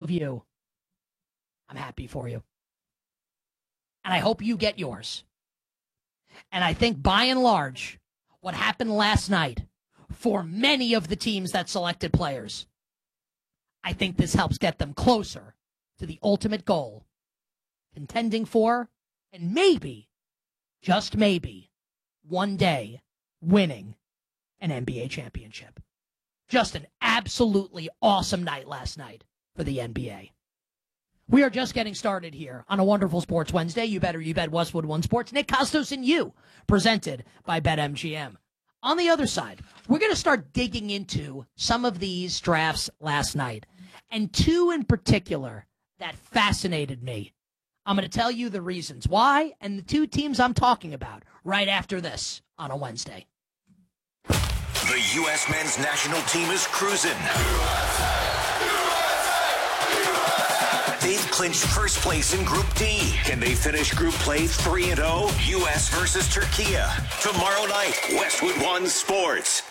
of you, I'm happy for you. And I hope you get yours. And I think by and large, what happened last night for many of the teams that selected players, I think this helps get them closer to the ultimate goal, contending for, and maybe, just maybe, one day winning an NBA championship. Just an absolutely awesome night last night for the NBA. We are just getting started here on a wonderful Sports Wednesday. You better, you bet, Westwood One Sports. Nick Costos and you, presented by BetMGM. On the other side, we're going to start digging into some of these drafts last night, and two in particular that fascinated me. I'm going to tell you the reasons why and the two teams I'm talking about right after this on a Wednesday. The U.S. men's national team is cruising. They've clinched first place in Group D. Can they finish Group Play 3-0? U.S. versus Turkey. Tomorrow night, Westwood One Sports.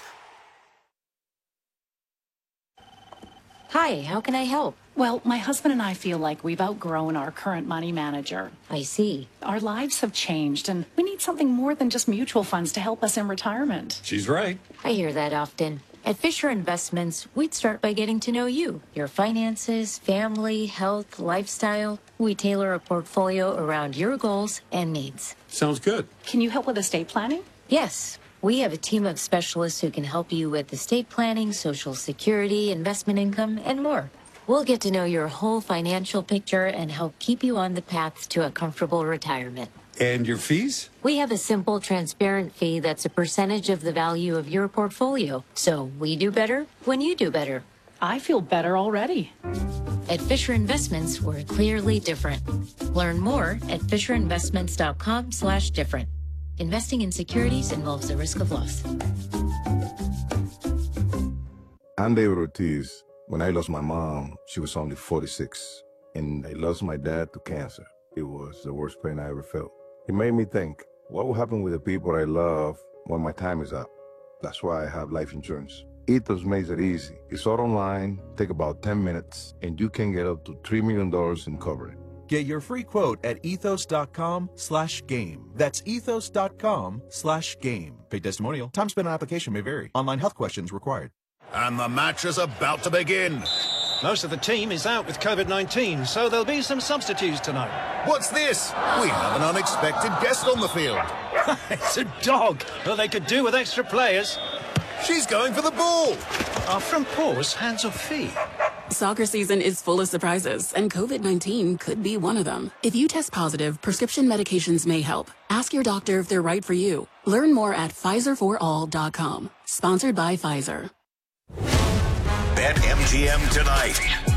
Hi, how can I help? Well, my husband and I feel like we've outgrown our current money manager. I see. Our lives have changed, and we need something more than just mutual funds to help us in retirement. She's right. I hear that often. At Fisher Investments, we'd start by getting to know you, your finances, family, health, lifestyle. We tailor a portfolio around your goals and needs. Sounds good. Can you help with estate planning? Yes, we have a team of specialists who can help you with estate planning, Social Security, investment income, and more. We'll get to know your whole financial picture and help keep you on the path to a comfortable retirement. And your fees? We have a simple, transparent fee that's a percentage of the value of your portfolio. So we do better when you do better. I feel better already. At Fisher Investments, we're clearly different. Learn more at FisherInvestments.com/different. Investing in securities involves a risk of loss. I'm David Ortiz. When I lost my mom, she was only 46. And I lost my dad to cancer. It was the worst pain I ever felt. It made me think, what will happen with the people I love when my time is up? That's why I have life insurance. Ethos makes it easy. It's all online, take about 10 minutes, and you can get up to $3 million in coverage. Get your free quote at ethos.com/game. That's ethos.com/game. Paid testimonial. Time spent on application may vary. Online health questions required. And the match is about to begin. Most of the team is out with COVID-19, so there'll be some substitutes tonight. What's this? We have an unexpected guest on the field. It's a dog. Well, they could do with extra players. She's going for the ball. Our front paws hands off feet. Soccer season is full of surprises, and COVID-19 could be one of them. If you test positive, prescription medications may help. Ask your doctor if they're right for you. Learn more at PfizerForAll.com. Sponsored by Pfizer. BetMGM tonight.